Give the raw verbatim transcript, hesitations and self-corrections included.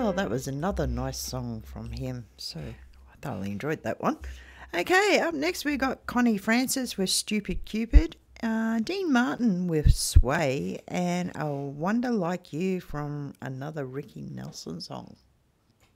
Oh, that was another nice song from him. So I thoroughly enjoyed that one. Okay, up next we got Connie Francis with Stupid Cupid, uh, Dean Martin with Sway, and A Wonder Like You from another Ricky Nelson song.